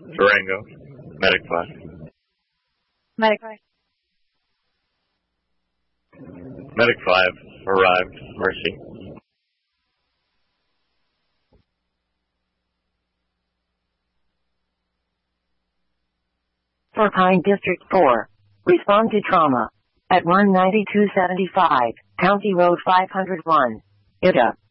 Durango. Medic 5. Medic 5. Medic 5 arrived. Mercy. For Pine District 4, respond to trauma at 19275, County Road 501, Ida.